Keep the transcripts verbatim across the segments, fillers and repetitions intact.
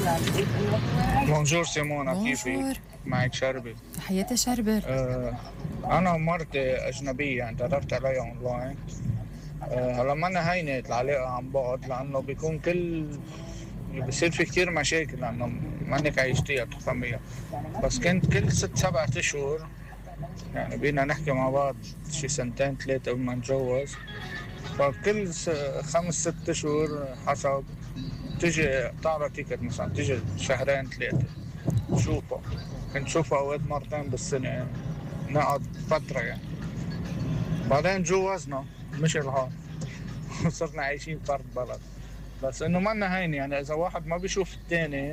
بونجور سيمونا، بونجور. كيفك؟ معك شربي. تحياتي شربر. آه أنا ومرتي أجنبية يعني تعرفت عليها أونلاين. آه هلا منا هينة العلاقة عن بعد لأنه بيكون كل بصير في كتير مشاكل لأنه منك عايشتيها تفهميها. بس كنت كل ست سبعة أشهر يعني بينا نحكي مع بعض شي سنتين ثلاثة قبل ما نتجوز. فكل س- خمس ست أشهر حسب تيجي تعرف تيكت مثلا تيجي شهرين ثلاثة شوفها. كنت شوفها أوقات مرتين بالسنة، نقعد فترة يعني. بعدين تجوزنا مش الحال. صرنا عايشين فرد بلد. بس إنه منا هين يعني إذا واحد ما بيشوف التاني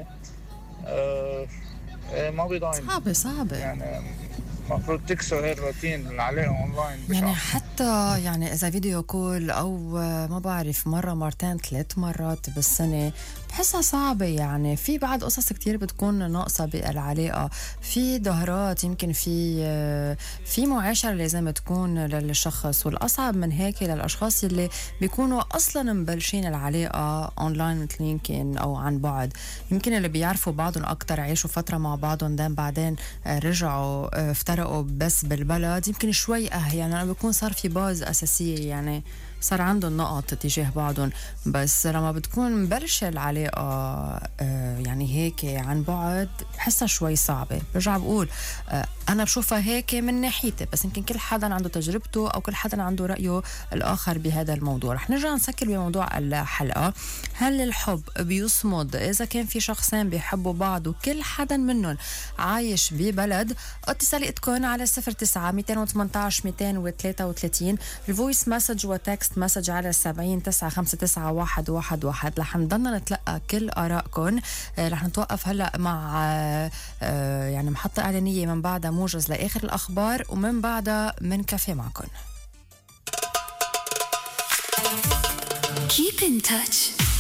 آه آه، ما بيضاين صعبة صعبة يعني. المفروض تكسر هاي الروتين اللي عليه أونلاين يعني بشع. حتى يعني إذا فيديو كول أو ما بعرف مرة مرتين ثلاث مرات بالسنة بحسها صعبة. يعني في بعد قصص كتير بتكون ناقصة بالعلاقة، في ظهرات يمكن في في معاشرة لازم تكون للشخص، والأصعب من هيك للأشخاص اللي بيكونوا أصلا مبلشين العلاقة أونلاين مثل يمكن أو عن بعد. يمكن اللي بيعرفوا بعضهم أكتر عيشوا فترة مع بعضهم دين بعدين رجعوا افترقوا بس بالبلد يمكن شوي أهي يعني بيكون صار في باز أساسية يعني صار عندهم نقط تجاه بعضهم. بس لما بتكون مبلشة العلاقة آه يعني هيك عن بعد بحسها شوي صعبة. برجع بقول آه أنا بشوفها هيك من ناحيتي، بس يمكن كل حدا عنده تجربته أو كل حدا عنده رأيه الآخر بهذا الموضوع. رح نرجع نسكر بموضوع الحلقة. هل الحب بيصمد إذا كان في شخصين بيحبوا بعض وكل حدا منهم عايش ببلد؟ اتصالي اتكون على صفر تسعة ميتين وثمانتعش ميتين وثلاثة وثلاثين، الفويس مسج وتكست مسج على سبعين تسعة خمسة تسعة واحد واحد واحد. رح نضلنا نتلقى كل آرائكم. رح نتوقف هلأ مع يعني محطة إعلانية، من بعدها موجز لآخر الأخبار، ومن بعدها من كافيه معكم. Keep in touch.